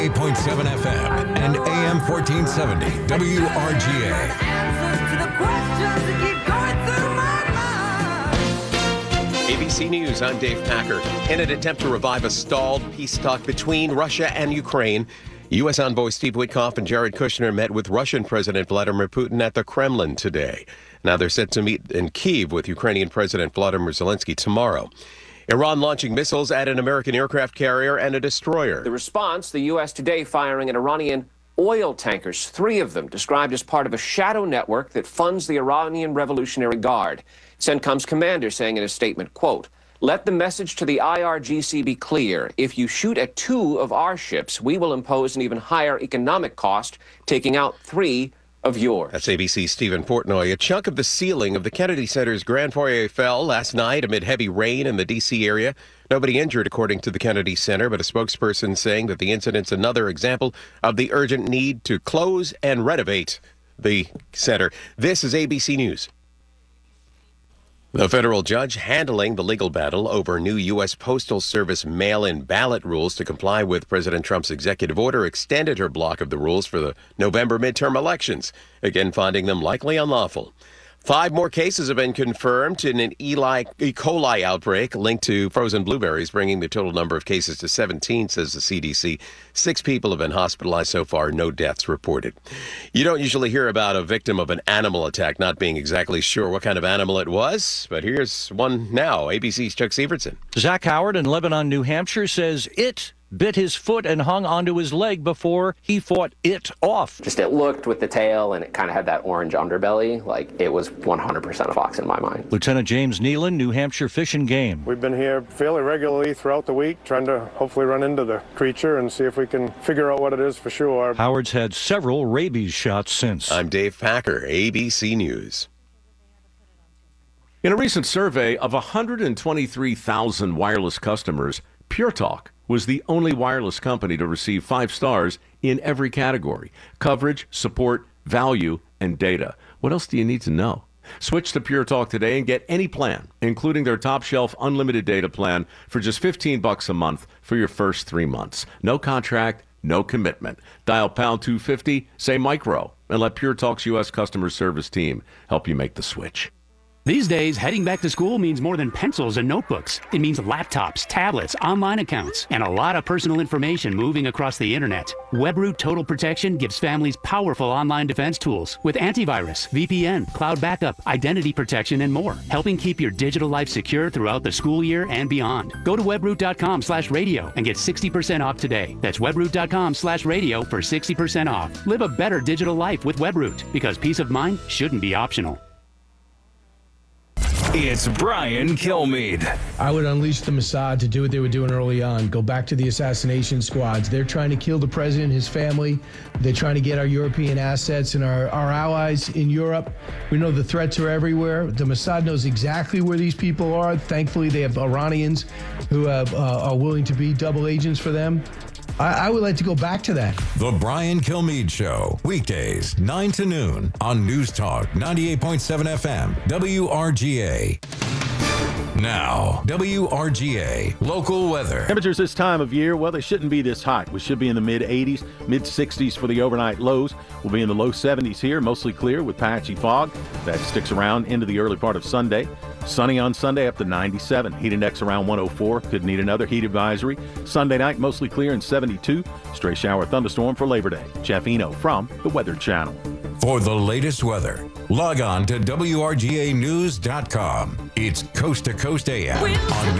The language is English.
8.7 FM and AM 1470 WRGA. ABC News, I'm Dave Packer. In an attempt to revive a stalled peace talk between Russia and Ukraine, U.S. envoy Steve Witkoff and Jared Kushner met with Russian President Vladimir Putin at the Kremlin today. Now they're set to meet in Kyiv with Ukrainian President Volodymyr Zelensky tomorrow. Iran launching missiles at an American aircraft carrier and a destroyer. The response, the U.S. today firing at Iranian oil tankers, 3 of them described as part of a shadow network that funds the Iranian Revolutionary Guard. CENTCOM's commander saying in a statement, quote, "Let the message to the IRGC be clear. If you shoot at 2 of our ships, we will impose an even higher economic cost, taking out 3 of yours." That's ABC's Stephen Portnoy. A chunk of the ceiling of the Kennedy Center's Grand Foyer fell last night amid heavy rain in the D.C. area. Nobody injured, according to the Kennedy Center, but a spokesperson saying that the incident's another example of the urgent need to close and renovate the center. This is ABC News. The federal judge handling the legal battle over new U.S. Postal Service mail-in ballot rules to comply with President Trump's executive order extended her block of the rules for the November midterm elections, again finding them likely unlawful. 5 more cases have been confirmed in an E. coli outbreak linked to frozen blueberries, bringing the total number of cases to 17, says the CDC. 6 people have been hospitalized so far, no deaths reported. You don't usually hear about a victim of an animal attack not being exactly sure what kind of animal it was, but here's one now. ABC's Chuck Sievertson. Zach Howard in Lebanon, New Hampshire says it bit his foot and hung onto his leg before he fought it off. Just it looked with the tail and it kind of had that orange underbelly. Like it was 100% a fox in my mind. Lieutenant James Nealon, New Hampshire Fish and Game. We've been here fairly regularly throughout the week trying to hopefully run into the creature and see if we can figure out what it is for sure. Howard's had several rabies shots since. I'm Dave Packer, ABC News. In a recent survey of 123,000 wireless customers, Pure Talk was the only wireless company to receive 5 stars in every category: coverage, support, value, and data. What else do you need to know? Switch to Pure Talk today and get any plan, including their top shelf unlimited data plan, for just $15 a month for your first 3 months. No contract, no commitment. Dial pound 250, say micro, and let Pure Talk's U.S. customer service team help you make the switch. These days, heading back to school means more than pencils and notebooks. It means laptops, tablets, online accounts, and a lot of personal information moving across the internet. WebRoot Total Protection gives families powerful online defense tools with antivirus, VPN, cloud backup, identity protection, and more, helping keep your digital life secure throughout the school year and beyond. Go to webroot.com/radio and get 60% off today. That's webroot.com/radio for 60% off. Live a better digital life with WebRoot, because peace of mind shouldn't be optional. It's Brian Kilmeade. I would unleash the Mossad to do what they were doing early on. Go back to the assassination squads. They're trying to kill the president, his family. They're trying to get our European assets and our allies in Europe. We know the threats are everywhere. The Mossad knows exactly where these people are. Thankfully, they have Iranians who are willing to be double agents for them. I would like to go back to that. The Brian Kilmeade Show, weekdays 9 to noon on News Talk 98.7 FM, WRGA. Now, WRGA local weather. Temperatures this time of year, well, they shouldn't be this hot. We should be in the mid-80s, mid-60s for the overnight lows. We'll be in the low 70s here, mostly clear with patchy fog. That sticks around into the early part of Sunday. Sunny on Sunday up to 97. Heat index around 104. Could need another heat advisory. Sunday night, mostly clear and 72. Stray shower thunderstorm for Labor Day. Jeff Eno from the Weather Channel. For the latest weather, log on to WRGAnews.com. It's Coast to Coast AM on